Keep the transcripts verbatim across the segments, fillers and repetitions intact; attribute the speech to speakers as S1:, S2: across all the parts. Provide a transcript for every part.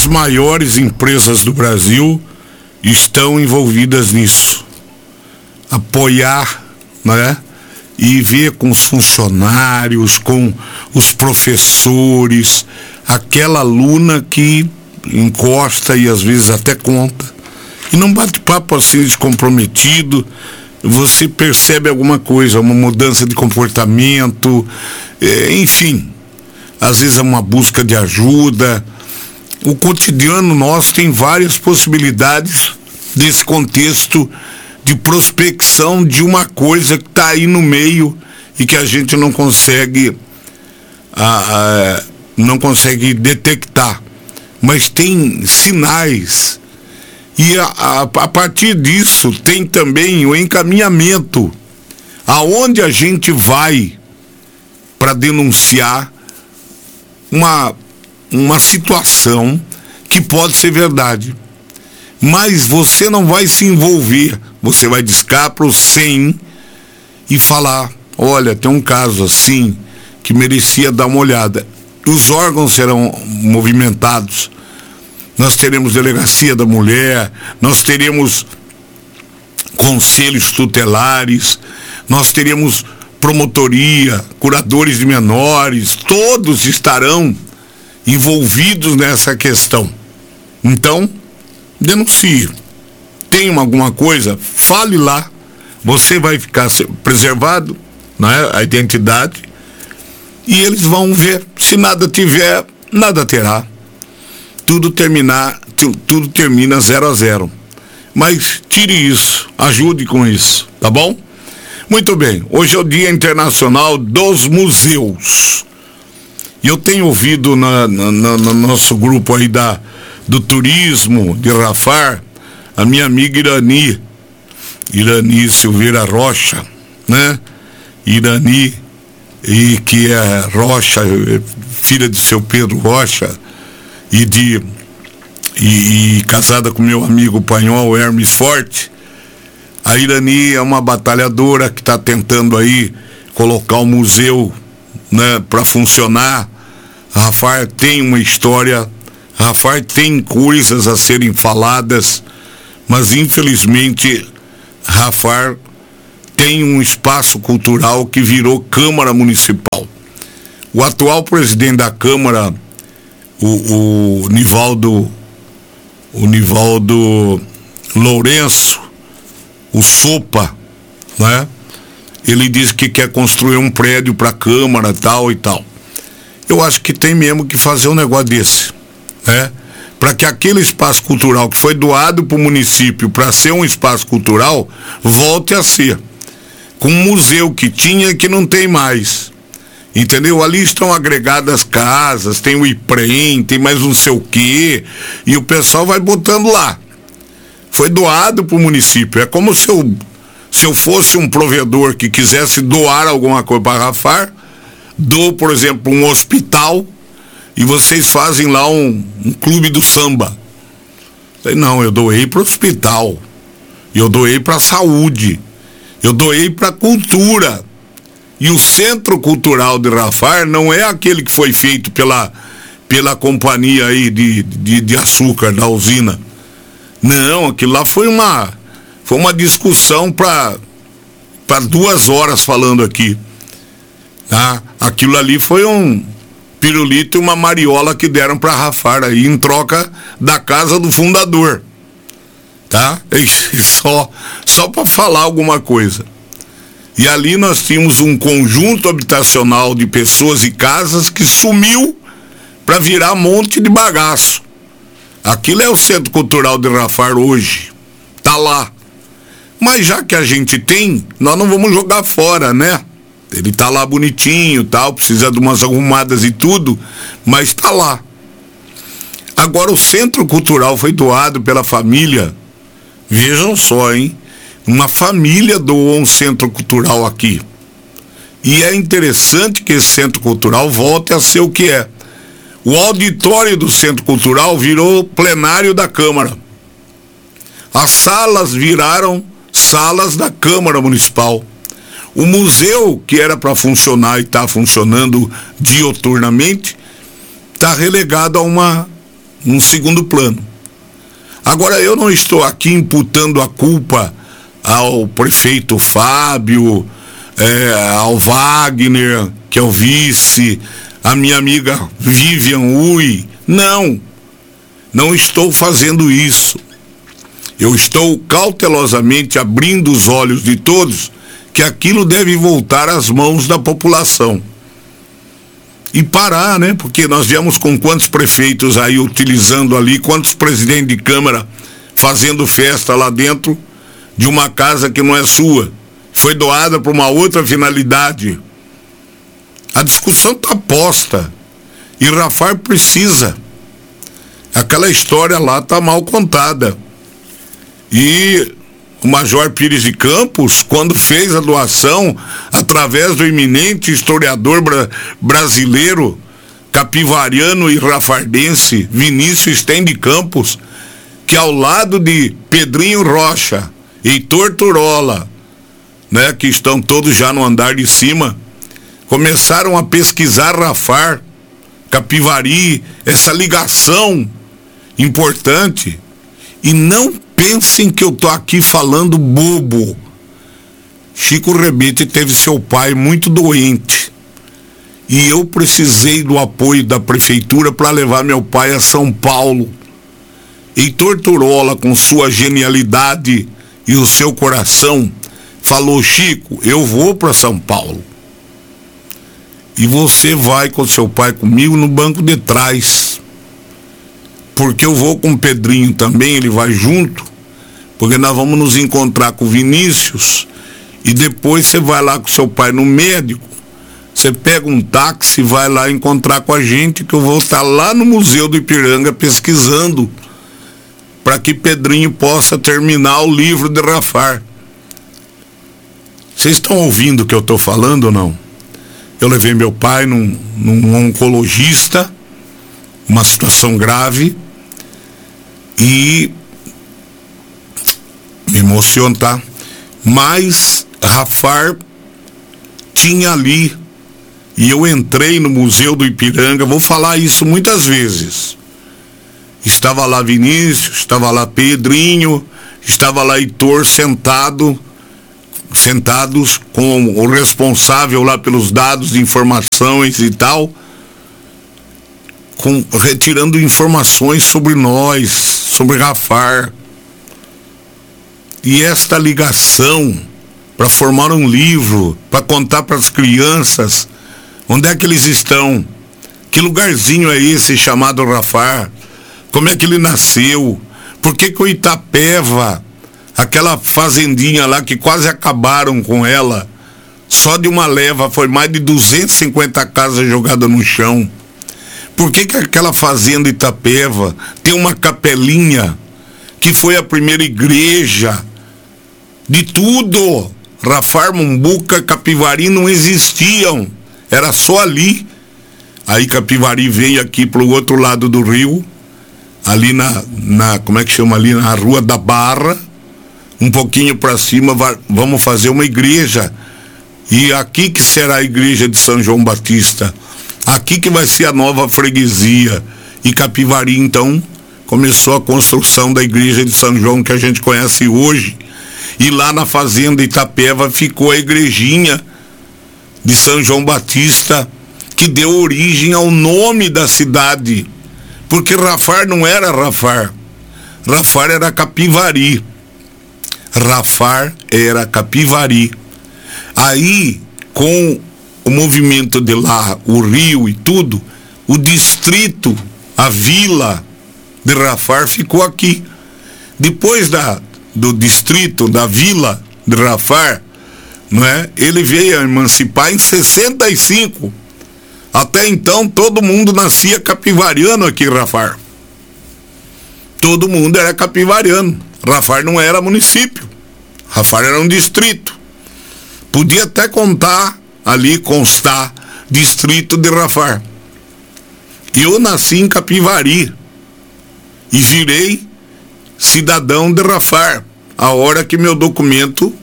S1: as maiores empresas do Brasil estão envolvidas nisso. Apoiar, né? E ver com os funcionários, com os professores, aquela aluna que encosta e às vezes até conta. E não bate papo assim descomprometido, você percebe alguma coisa, uma mudança de comportamento, é, enfim, às vezes é uma busca de ajuda. O cotidiano nosso tem várias possibilidades desse contexto de prospecção de uma coisa que está aí no meio e que a gente não consegue a, a, não consegue detectar, mas tem sinais e a, a, a partir disso tem também o encaminhamento aonde a gente vai para denunciar uma, uma situação que pode ser verdade. Mas você não vai se envolver, você vai discar para o cem e falar, olha, tem um caso assim que merecia dar uma olhada. Os órgãos serão movimentados, nós teremos delegacia da mulher, nós teremos conselhos tutelares, nós teremos promotoria, curadores de menores, todos estarão envolvidos nessa questão. Então, denuncie. Tem alguma coisa, fale lá. Você vai ficar preservado, né, a identidade, e eles vão ver. Se nada tiver, nada terá. Tudo terminar, tu, tudo termina zero a zero. Mas tire isso, ajude com isso, tá bom? Muito bem, hoje é o Dia Internacional dos Museus. E eu tenho ouvido na, na, na, no nosso grupo aí da do turismo de Rafar, a minha amiga Irani, Irani Silveira Rocha, né? Irani, e que é Rocha, filha de seu Pedro Rocha, e de e, e casada com meu amigo espanhol Hermes Forte. A Irani é uma batalhadora que está tentando aí colocar o museu, né, para funcionar. Rafar tem uma história, Rafar tem coisas a serem faladas, mas infelizmente Rafar tem um espaço cultural que virou Câmara Municipal. O atual presidente da Câmara, o, o Nivaldo, o Nivaldo Lourenço, o Sopa, né? Ele disse que quer construir um prédio para a Câmara, tal e tal. Eu acho que tem mesmo que fazer um negócio desse, né? Para que aquele espaço cultural que foi doado para o município para ser um espaço cultural, volte a ser. Com um museu que tinha e que não tem mais. Entendeu? Ali estão agregadas casas, tem o IPREM, tem mais não sei o quê, e o pessoal vai botando lá. Foi doado para o município. É como se eu, se eu fosse um provedor que quisesse doar alguma coisa para Rafar, dou, por exemplo, um hospital, e vocês fazem lá um, um clube do samba. Não, eu doei para o hospital, eu doei para a saúde, eu doei para a cultura. E o Centro Cultural de Rafar não é aquele que foi feito pela, pela companhia aí de, de, de açúcar da usina. Não, aquilo lá foi uma, foi uma discussão para para duas horas falando aqui. Tá? Aquilo ali foi um pirulito e uma mariola que deram para Rafar aí em troca da casa do fundador. Tá? E só só para falar alguma coisa. E ali nós tínhamos um conjunto habitacional de pessoas e casas que sumiu para virar monte de bagaço. Aquilo é o Centro Cultural de Rafar hoje. Tá lá. Mas já que a gente tem, nós não vamos jogar fora, né? Ele tá lá bonitinho, tal, precisa de umas arrumadas e tudo, mas tá lá. Agora o Centro Cultural foi doado pela família. Vejam só, hein? Uma família doou um centro cultural aqui. E é interessante que esse centro cultural volte a ser o que é. O auditório do centro cultural virou plenário da Câmara. As salas viraram salas da Câmara Municipal. O museu, que era para funcionar e está funcionando dioturnamente, está relegado a uma, num segundo plano. Agora, eu não estou aqui imputando a culpa ao prefeito Fábio, é, ao Wagner, que é o vice, a minha amiga Vivian Ui. Não, não estou fazendo isso. Eu estou cautelosamente abrindo os olhos de todos que aquilo deve voltar às mãos da população. E parar, né? Porque nós viemos com quantos prefeitos aí utilizando ali, quantos presidentes de Câmara fazendo festa lá dentro de uma casa que não é sua, foi doada para uma outra finalidade. A discussão está posta e Rafar precisa. Aquela história lá está mal contada. E o Major Pires de Campos, quando fez a doação, através do eminente historiador bra- brasileiro, capivariano e rafardense, Vinícius Sten de Campos, que ao lado de Pedrinho Rocha, Heitor Turola, né, que estão todos já no andar de cima, começaram a pesquisar Rafar, Capivari, essa ligação importante. E não pensem que eu tô aqui falando bobo. Chico Rebete teve seu pai muito doente e eu precisei do apoio da prefeitura para levar meu pai a São Paulo. Heitor Turola, com sua genialidade e o seu coração, falou: Chico, eu vou para São Paulo e você vai com seu pai comigo no banco de trás, porque eu vou com o Pedrinho também, ele vai junto, porque nós vamos nos encontrar com o Vinícius e depois você vai lá com seu pai no médico, você pega um táxi e vai lá encontrar com a gente, que eu vou estar lá no Museu do Ipiranga pesquisando para que Pedrinho possa terminar o livro de Rafar. Vocês estão ouvindo o que eu estou falando ou não? Eu levei meu pai num, num oncologista, uma situação grave, e me emociona, tá? Mas Rafar tinha ali, e eu entrei no Museu do Ipiranga, vou falar isso muitas vezes. Estava lá Vinícius, estava lá Pedrinho, estava lá Heitor sentado, sentados com o responsável lá pelos dados de informações e tal, com, retirando informações sobre nós, sobre Rafar. E esta ligação para formar um livro, para contar para as crianças onde é que eles estão, que lugarzinho é esse chamado Rafar, como é que ele nasceu, por que que o Itapeva, aquela fazendinha lá que quase acabaram com ela, só de uma leva foi mais de duzentas e cinquenta casas jogadas no chão. Por que que aquela fazenda Itapeva tem uma capelinha que foi a primeira igreja de tudo? Rafar, Mumbuca, Capivari não existiam, era só ali. Aí Capivari veio aqui pro outro lado do rio, ali na, na como é que chama ali, na Rua da Barra, um pouquinho para cima, vai, vamos fazer uma igreja. E aqui que será a igreja de São João Batista, aqui que vai ser a nova freguesia. E Capivari então começou a construção da igreja de São João que a gente conhece hoje. E lá na fazenda Itapeva ficou a igrejinha de São João Batista, que deu origem ao nome da cidade, porque Rafar não era Rafar, Rafar era Capivari. Rafar era Capivari. Aí, com o movimento de lá, o rio e tudo, o distrito, a vila de Rafar ficou aqui. Depois da, do distrito, da vila de Rafar, não é? Ele veio a emancipar em sessenta e cinco. Até então, todo mundo nascia capivariano aqui em Rafar. Todo mundo era capivariano. Rafar não era município. Rafar era um distrito. Podia até contar ali, constar, distrito de Rafar. Eu nasci em Capivari e virei cidadão de Rafar a hora que meu documento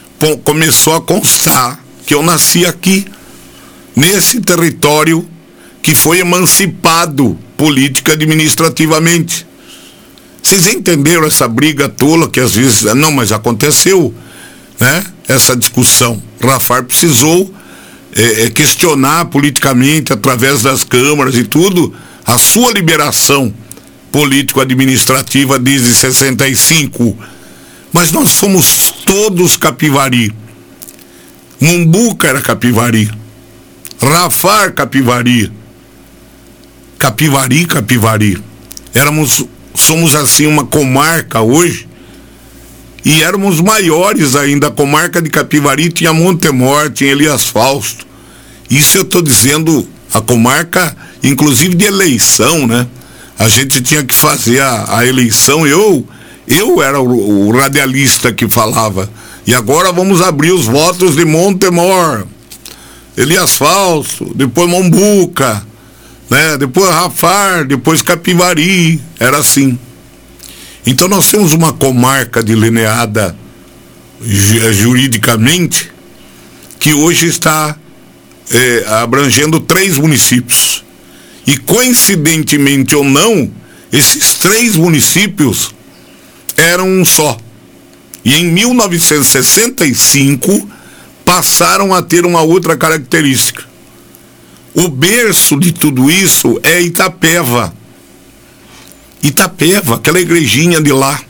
S1: começou a constar que eu nasci aqui, nesse território que foi emancipado política administrativamente. Vocês entenderam essa briga tola que às vezes, não, mas aconteceu, né? Essa discussão. Rafar precisou é, é, questionar politicamente, através das câmaras e tudo, a sua liberação político-administrativa desde sessenta e cinco. Mas nós somos todos Capivari. Mumbuca era Capivari. Rafar, Capivari. Capivari, Capivari. Éramos, somos assim uma comarca hoje, e éramos maiores ainda. A comarca de Capivari tinha Montemor, tinha Elias Fausto. Isso eu estou dizendo, a comarca, inclusive de eleição, né? A gente tinha que fazer a, a eleição, eu, eu era o, o radialista que falava. E agora vamos abrir os votos de Montemor, Elias Fausto, depois Mumbuca, né? Depois Rafar, depois Capivari, era assim. Então nós temos uma comarca delineada juridicamente que hoje está é, abrangendo três municípios. E coincidentemente ou não, esses três municípios eram um só. E em mil novecentos e sessenta e cinco passaram a ter uma outra característica. O berço de tudo isso é Itapeva. Itapeva, aquela igrejinha de lá,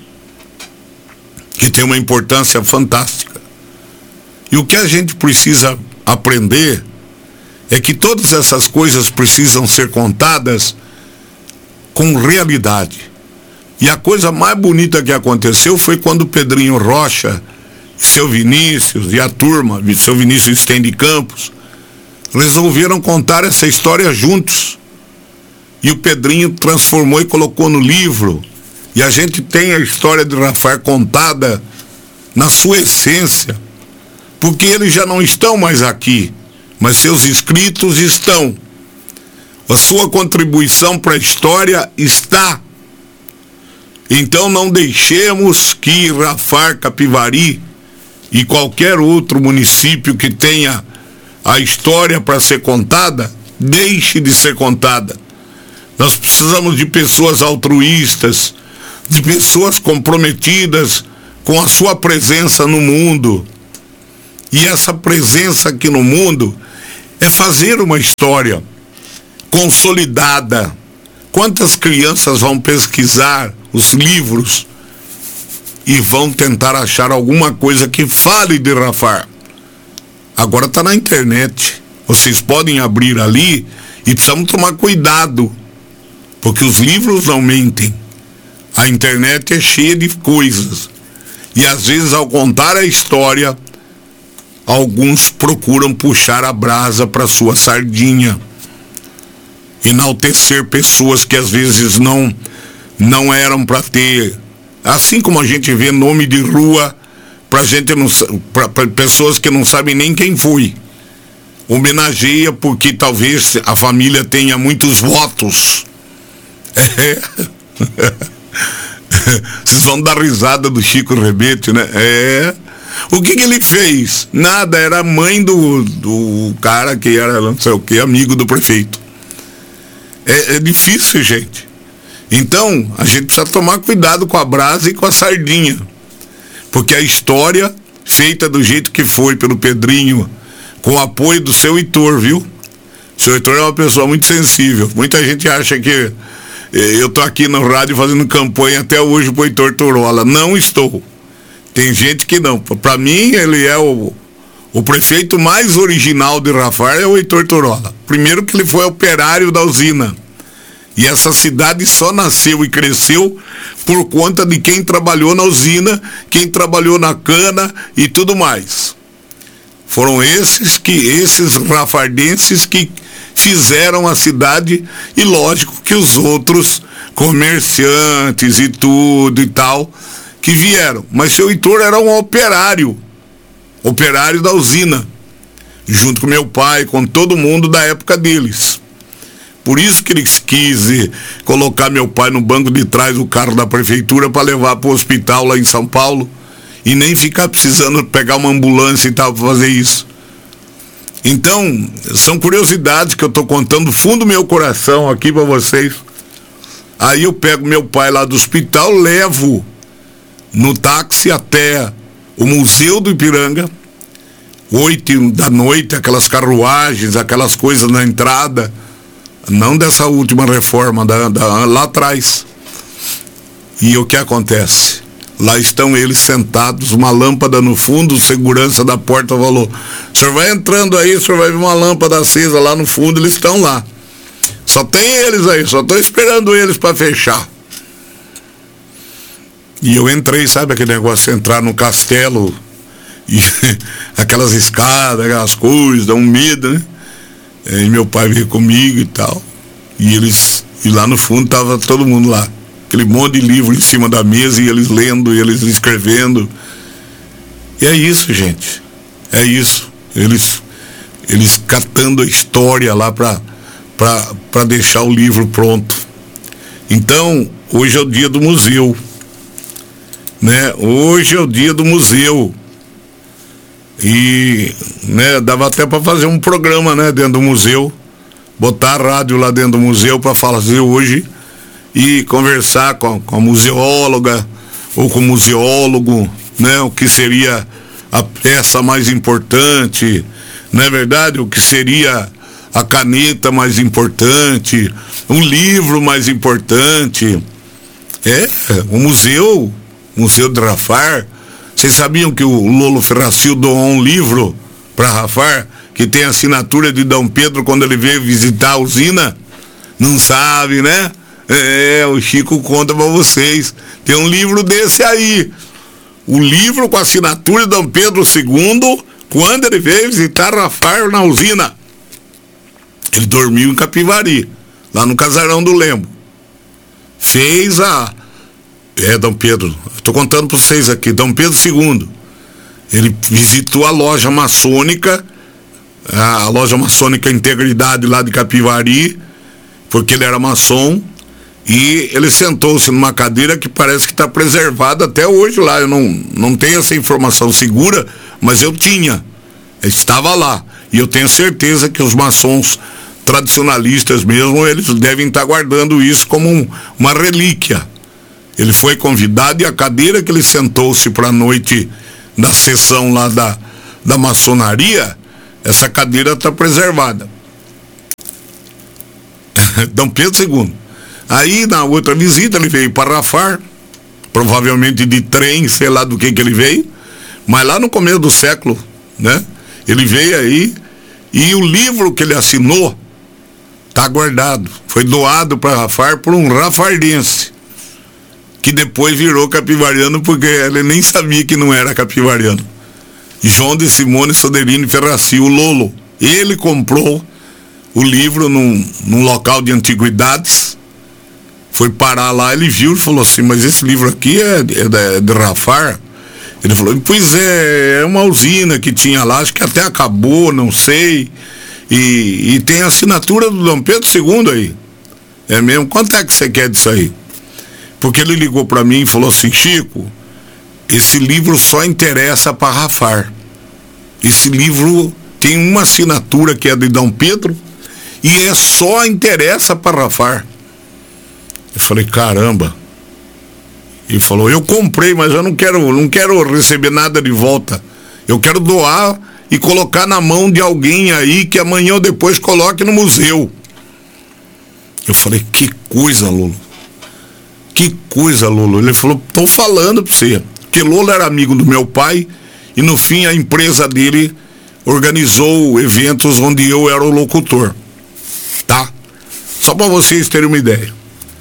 S1: que tem uma importância fantástica. E o que a gente precisa aprender é que todas essas coisas precisam ser contadas com realidade. E a coisa mais bonita que aconteceu foi quando Pedrinho Rocha, seu Vinícius e a turma, seu Vinícius Stende Campos, resolveram contar essa história juntos. E o Pedrinho transformou e colocou no livro. E a gente tem a história de Rafar contada na sua essência. Porque eles já não estão mais aqui, mas seus escritos estão. A sua contribuição para a história está. Então não deixemos que Rafar, Capivari e qualquer outro município que tenha a história para ser contada, deixe de ser contada. Nós precisamos de pessoas altruístas, de pessoas comprometidas com a sua presença no mundo. E essa presença aqui no mundo é fazer uma história consolidada. Quantas crianças vão pesquisar os livros e vão tentar achar alguma coisa que fale de Rafar? Agora está na internet. Vocês podem abrir ali e precisamos tomar cuidado, porque os livros não mentem. A internet é cheia de coisas. E às vezes, ao contar a história, alguns procuram puxar a brasa para sua sardinha. Enaltecer pessoas que às vezes não, não eram para ter. Assim como a gente vê nome de rua para gente não, para pessoas que não sabem nem quem foi. Homenageia porque talvez a família tenha muitos votos. É. Vocês vão dar risada do Chico Rebete, né? É. O que, que ele fez? Nada, era a mãe do, do cara que era, não sei o que, amigo do prefeito. É, é difícil, gente. Então, a gente precisa tomar cuidado com a brasa e com a sardinha. Porque a história, feita do jeito que foi pelo Pedrinho, com o apoio do seu Heitor, viu? O seu Heitor é uma pessoa muito sensível. Muita gente acha que eu tô aqui no rádio fazendo campanha até hoje pro Heitor Turola. Não estou. Tem gente que não. Para mim, ele é o, o prefeito mais original de Rafar, é o Heitor Turola. Primeiro que ele foi operário da usina. E essa cidade só nasceu e cresceu por conta de quem trabalhou na usina, quem trabalhou na cana e tudo mais. Foram esses que, esses rafardenses que fizeram a cidade, e lógico que os outros comerciantes e tudo e tal, que vieram. Mas seu Heitor era um operário, operário da usina, junto com meu pai, com todo mundo da época deles. Por isso que eles quis colocar meu pai no banco de trás do carro da prefeitura para levar para o hospital lá em São Paulo, e nem ficar precisando pegar uma ambulância e tal para fazer isso. Então, são curiosidades que eu estou contando do fundo do meu coração aqui para vocês. Aí eu pego meu pai lá do hospital, levo no táxi até o Museu do Ipiranga, oito da noite, aquelas carruagens, aquelas coisas na entrada, não dessa última reforma, da, da, lá atrás. E o que acontece? Lá estão eles sentados, uma lâmpada no fundo, o segurança da porta falou: o senhor vai entrando aí, o senhor vai ver uma lâmpada acesa lá no fundo, eles estão lá. Só tem eles aí, só estou esperando eles para fechar. E eu entrei, sabe aquele negócio de entrar no castelo, e aquelas escadas, aquelas coisas, dá um medo, né? E meu pai veio comigo e tal. E eles, e lá no fundo tava todo mundo lá. Aquele monte de livro em cima da mesa, e eles lendo, e eles escrevendo. E é isso, gente. É isso. Eles, eles catando a história lá para para deixar o livro pronto. Então, hoje é o dia do museu. Né? Hoje é o dia do museu. E, né, dava até para fazer um programa, né, dentro do museu. Botar a rádio lá dentro do museu para fazer hoje e conversar com, com a museóloga ou com o museólogo, né, o que seria a peça mais importante, não é verdade? O que seria a caneta mais importante, um livro mais importante. É, o museu, o Museu de Rafar. Vocês sabiam que o Lolo Ferracil doou um livro para Rafar, que tem a assinatura de Dom Pedro quando ele veio visitar a usina? Não sabe, né? É, o Chico conta para vocês. Tem um livro desse aí. O livro com a assinatura de Dom Pedro segundo, quando ele veio visitar Rafar na usina. Ele dormiu em Capivari, lá no Casarão do Lembo. Fez a... É, Dom Pedro, estou contando para vocês aqui, Dom Pedro segundo. Ele visitou a loja maçônica, a loja maçônica Integridade lá de Capivari, porque ele era maçom, e ele sentou-se numa cadeira que parece que está preservada até hoje lá. Eu não, não tenho essa informação segura, mas eu tinha, eu estava lá, e eu tenho certeza que os maçons tradicionalistas mesmo, eles devem estar guardando isso como um, uma relíquia. Ele foi convidado, e a cadeira que ele sentou-se para a noite da sessão lá da, da maçonaria, essa cadeira está preservada. Dom Pedro segundo. Aí, na outra visita, ele veio para Rafar, provavelmente de trem, sei lá do que que ele veio, mas lá no começo do século, né? Ele veio aí, e o livro que ele assinou está guardado. Foi doado para Rafar por um rafardense, que depois virou capivariano, porque ele nem sabia que não era capivariano. João de Simone Soderini Ferracil, Lolo. Ele comprou o livro num, num local de antiguidades, foi parar lá, ele viu e falou assim: mas esse livro aqui é, é, de, é de Rafar? Ele falou: pois é, é uma usina que tinha lá, acho que até acabou, não sei, e, e tem a assinatura do Dom Pedro segundo aí. É mesmo? Quanto é que você quer disso aí? Porque ele ligou para mim e falou assim: Chico, esse livro só interessa para Rafar. Esse livro tem uma assinatura que é de Dom Pedro e é só interessa para Rafar. Eu falei: caramba. Ele falou: eu comprei, mas eu não quero, não quero receber nada de volta. Eu quero doar e colocar na mão de alguém aí que amanhã ou depois coloque no museu. Eu falei: que coisa, Lolo. Que coisa, Lolo. Ele falou: tô falando pra você. Porque Lolo era amigo do meu pai, e no fim a empresa dele organizou eventos onde eu era o locutor. Tá? Só para vocês terem uma ideia.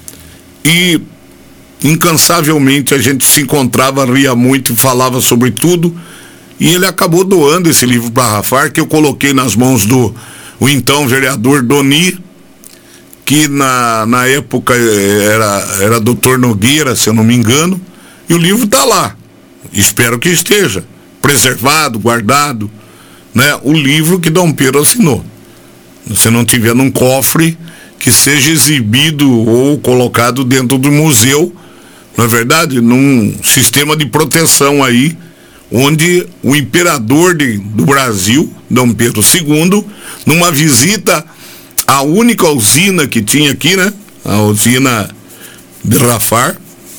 S1: E incansavelmente a gente se encontrava, ria muito e falava sobre tudo. E ele acabou doando esse livro para Rafar, que eu coloquei nas mãos do o então vereador Doni, que na, na época era, era doutor Nogueira, se eu não me engano, e o livro está lá. Espero que esteja preservado, guardado, né? O livro que Dom Pedro assinou. Se não tiver num cofre, que seja exibido ou colocado dentro do museu, não é verdade? Num sistema de proteção aí, onde o imperador de, do Brasil, Dom Pedro segundo, numa visita à única usina que tinha aqui, né? A usina de Rafar,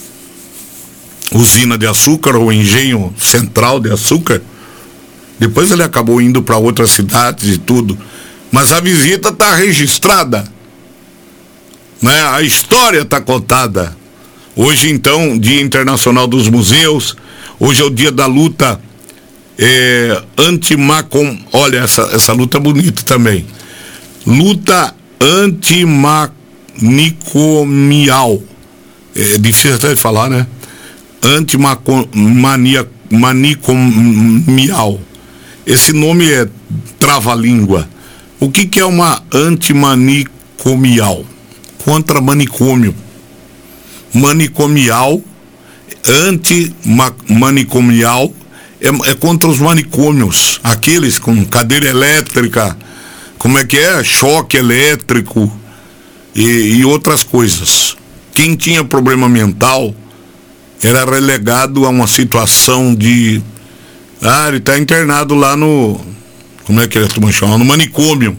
S1: usina de açúcar, ou engenho central de açúcar. Depois ele acabou indo para outras cidades e tudo, mas a visita está registrada, né? A história está contada. Hoje, então, Dia Internacional dos Museus. Hoje é o dia da luta é, antimacom... Olha, essa, essa luta é bonita também. Luta antimanicomial. É difícil até de falar, né? Antimanicomial. Esse nome é trava-língua. O que, que é uma antimanicomial? Contra manicômio. Manicomial, anti-manicomial, é, é contra os manicômios, aqueles com cadeira elétrica, como é que é? Choque elétrico e, e outras coisas. Quem tinha problema mental era relegado a uma situação de, ah, ele está internado lá no, como é que é que tu chama? No manicômio,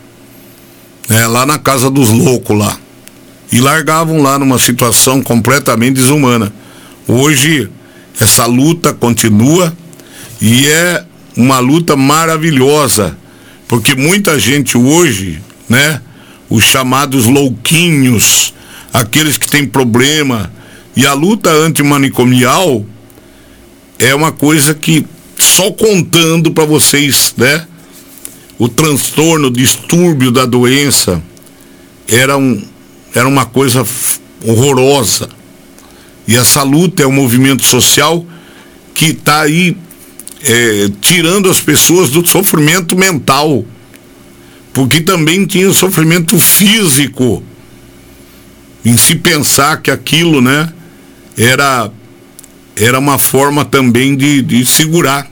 S1: é, lá na casa dos loucos lá. E largavam lá numa situação completamente desumana. Hoje, essa luta continua e é uma luta maravilhosa, porque muita gente hoje, né, os chamados louquinhos, aqueles que têm problema, e a luta antimanicomial é uma coisa que, só contando para vocês, né, o transtorno, o distúrbio da doença, era um Era uma coisa horrorosa. E essa luta é um movimento social que está aí é, tirando as pessoas do sofrimento mental. Porque também tinha o sofrimento físico. Em se pensar que aquilo, né, era, era uma forma também de, de segurar.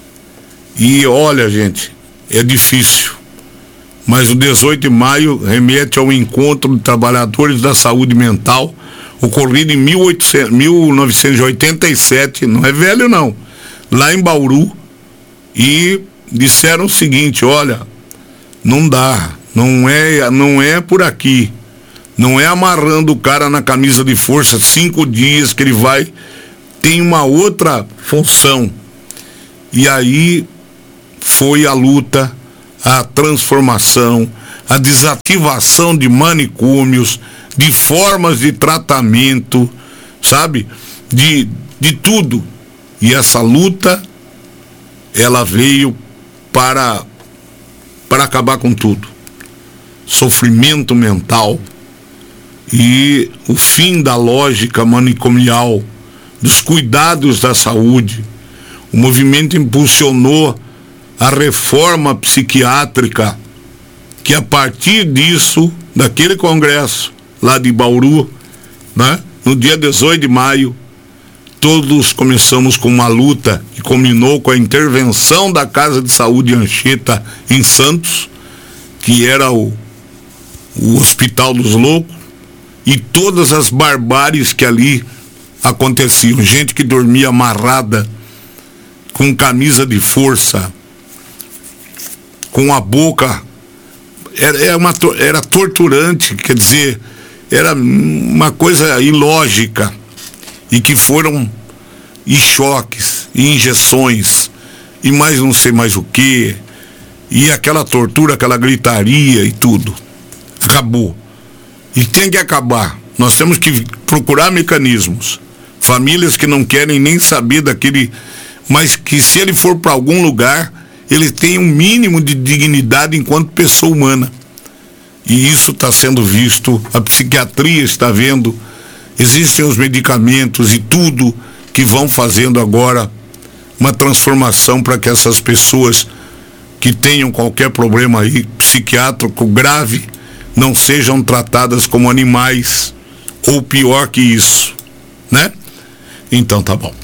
S1: E olha, gente, é difícil. Mas o dezoito de maio remete ao encontro de trabalhadores da saúde mental, ocorrido em mil novecentos e oitenta e sete, não é velho não, lá em Bauru, e disseram o seguinte: olha, não dá, não é, não é por aqui, não é amarrando o cara na camisa de força cinco dias que ele vai, tem uma outra função. E aí foi a luta, a transformação, a desativação de manicômios, de formas de tratamento, sabe? De, de tudo. E essa luta, ela veio para, para acabar com tudo. Sofrimento mental e o fim da lógica manicomial, dos cuidados da saúde. O movimento impulsionou a reforma psiquiátrica, que a partir disso, daquele congresso lá de Bauru, né, no dia dezoito de maio, todos começamos com uma luta que culminou com a intervenção da Casa de Saúde Anchieta em Santos, que era o, o Hospital dos Loucos, e todas as barbáries que ali aconteciam. Gente que dormia amarrada, com camisa de força, com a boca, era, era, uma, era torturante, quer dizer, era uma coisa ilógica, e que foram e choques, e injeções, e mais não sei mais o que, e aquela tortura, aquela gritaria e tudo. Acabou. E tem que acabar. Nós temos que procurar mecanismos. Famílias que não querem nem saber daquele, mas que se ele for para algum lugar, ele tem um mínimo de dignidade enquanto pessoa humana. E isso está sendo visto, a psiquiatria está vendo, existem os medicamentos e tudo que vão fazendo agora uma transformação para que essas pessoas que tenham qualquer problema aí psiquiátrico grave não sejam tratadas como animais, ou pior que isso, né? Então tá bom.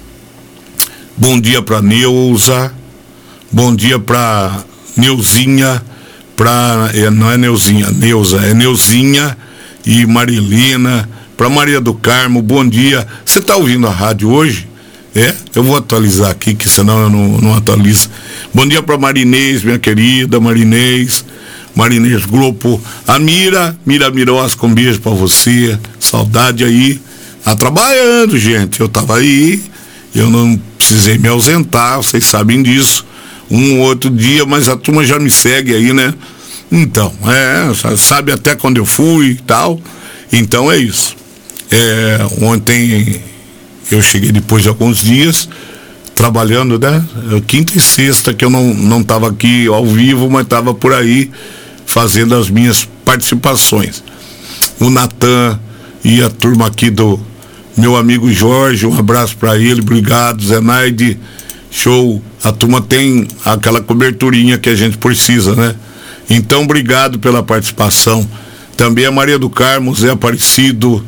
S1: Bom dia para Neuza, bom dia para Neuzinha, para é, não é Neuzinha, Neuza, é Neuzinha e Marilena, para Maria do Carmo, bom dia. Você tá ouvindo a rádio hoje? É, eu vou atualizar aqui, que senão eu não, não atualizo. Bom dia para Marinês, minha querida Marinês, Marinês Grupo, a Mira, Mira Mirós, com beijo para você, saudade aí, tá trabalhando, gente, eu tava aí, eu não precisei me ausentar, vocês sabem disso, um ou outro dia, mas a turma já me segue aí, né? Então, é, sabe até quando eu fui e tal, então é isso. É, ontem eu cheguei depois de alguns dias trabalhando, né? Quinta e sexta que eu não não estava aqui ao vivo, mas estava por aí fazendo as minhas participações. O Natan e a turma aqui do meu amigo Jorge, um abraço para ele, obrigado, Zenaide, show. A turma tem aquela coberturinha que a gente precisa, né? Então, obrigado pela participação. Também a Maria do Carmo, Zé Aparecido,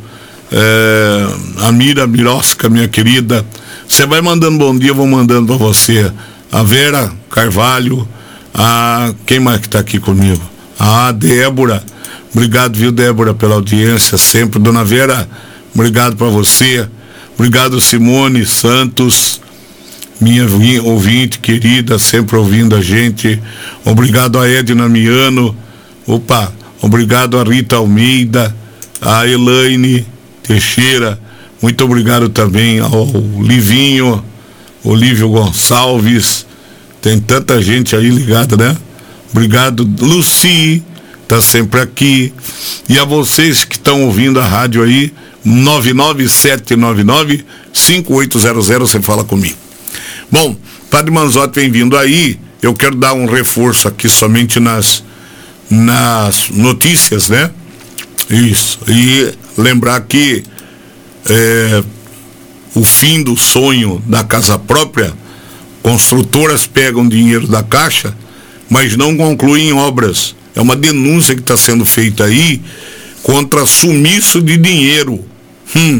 S1: É, a Mira Mirosca, minha querida, você vai mandando bom dia, eu vou mandando para você. A Vera Carvalho, a quem mais que tá aqui comigo? A Débora, obrigado, viu, Débora, pela audiência sempre. Dona Vera, obrigado para você. Obrigado, Simone Santos, minha ouvinte querida, sempre ouvindo a gente. Obrigado a Edna Miano, opa, obrigado a Rita Almeida, a Elaine Teixeira, muito obrigado também ao Livinho, Olívio Gonçalves, tem tanta gente aí ligada, né? Obrigado, Luci, tá sempre aqui, e a vocês que estão ouvindo a rádio aí, nove nove sete nove nove cinco oito zero zero, você fala comigo. Bom, Padre Manzotti vem vindo aí, eu quero dar um reforço aqui somente nas, nas notícias, né? Isso, e lembrar que é, o fim do sonho da casa própria, construtoras pegam dinheiro da Caixa, mas não concluem obras. É uma denúncia que está sendo feita aí contra sumiço de dinheiro. Hum,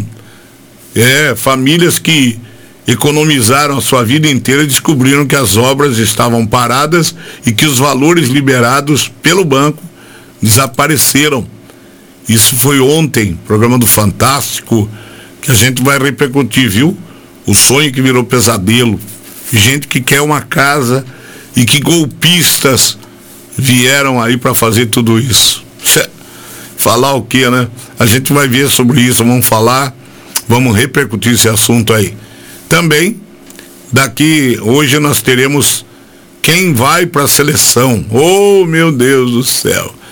S1: é, famílias que economizaram a sua vida inteira e descobriram que as obras estavam paradas e que os valores liberados pelo banco desapareceram. Isso foi ontem, programa do Fantástico, que a gente vai repercutir, viu? O sonho que virou pesadelo. Gente que quer uma casa e que golpistas vieram aí para fazer tudo isso. Cê, falar o quê, né? A gente vai ver sobre isso, vamos falar, vamos repercutir esse assunto aí. Também, daqui, hoje nós teremos quem vai para a seleção. Oh, meu Deus do céu!